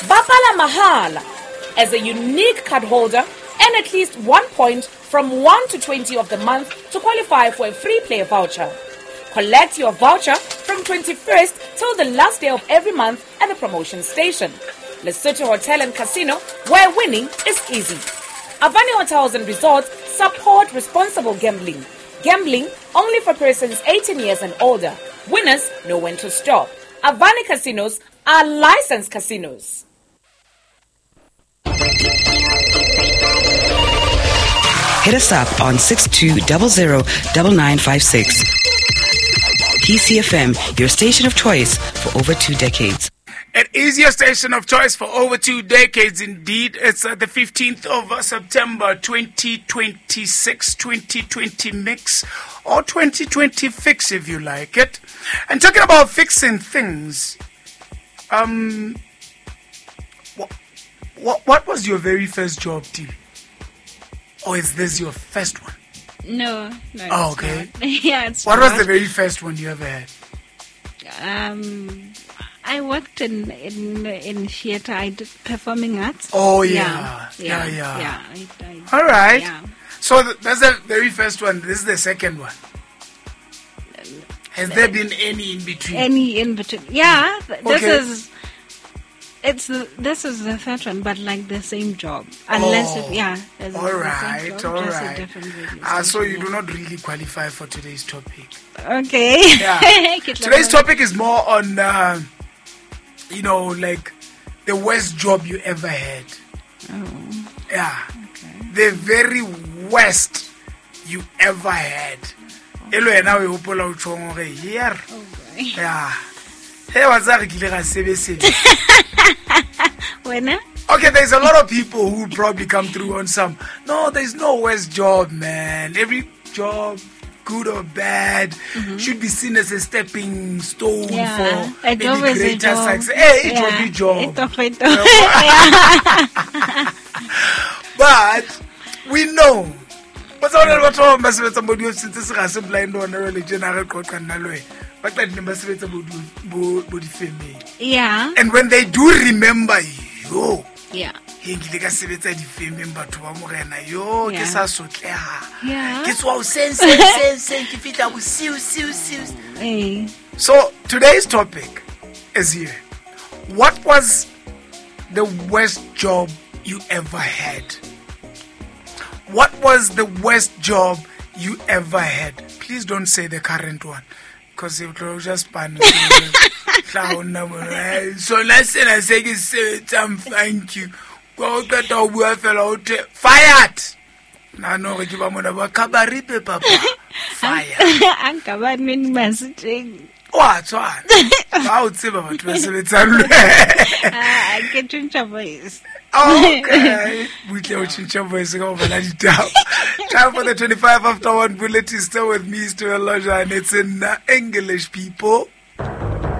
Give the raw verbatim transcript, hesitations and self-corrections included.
Bapala Mahala. As a unique card holder, earn at least one point from one to twenty of the month to qualify for a free player voucher. Collect your voucher from twenty-first till the last day of every month at the promotion station. Lesotho Hotel and Casino, where winning is easy. Avani Hotels and Resorts support responsible gambling. Gambling only for persons eighteen years and older. Winners know when to stop. Avani Casinos are licensed casinos. Hit us up on six two zero zero nine nine five six. P C F M, your station of choice for over two decades. It is your station of choice for over two decades indeed. It's uh, the fifteenth of uh, September twenty twenty-six, twenty twenty mix, or twenty twenty fix if you like it. And talking about fixing things, um, what, what, what was your very first job, T? Or is this your first one? No, no. Oh, okay. Not. Yeah, it's What not. was the very first one you ever had? Um, I worked in in in theater. I did performing arts. Oh yeah, yeah, yeah, yeah. yeah. I, I, All right. Yeah. So th- that's the very first one. This is the second one. Has there been any in between? Any in between? Yeah. th- This Okay. is. It's the, this is the third one, but like the same job, unless Oh, it, yeah. it's all the same right, job, all just a right. different radio Ah, so station, you yeah. do not really qualify for today's topic. Okay. Yeah. Today's topic is more on, uh, you know, like the worst job you ever had. Oh. Yeah. The very worst you ever had. Elo ena we hopola o tshong gore here. Okay. Yeah. Hey, what's that? When? uh, Okay, there's a lot of people who would probably come through on some. No, there's no worst job, man. Every job, good or bad, should be seen as a stepping stone Yeah, for a maybe job is a greater job. success. Hey, it Yeah, will be job. ito, ito. Yeah. But we know. What's all about home? But somebody who sits in a blind on a religion, I record Canaloe. But that number seven body family. Yeah. And when they do remember you, Yeah. he nkile ka sebetsa di fame batho ba morena yo ke Yeah. sa sotlega Yeah. ke tswa o sen sen sen sen ke fitla bo siu siu siu. Hey. So today's topic is here. What was the worst job you ever had? What was the worst job you ever had? Please don't say the current one, because it will just pan. So let's say I say thank you. Go get a word fellow fired. Na no re ke ba mona ba kabaripe papa. Fire. Anka ba nini masiteng. Wa tswana. Ba o tseba batho ba sebetsang. Ah, I get to voice. Okay. We can change your voice over the down. Time for the twenty-five after one bullet is still with me, still Elijah, and it's in uh, English, people.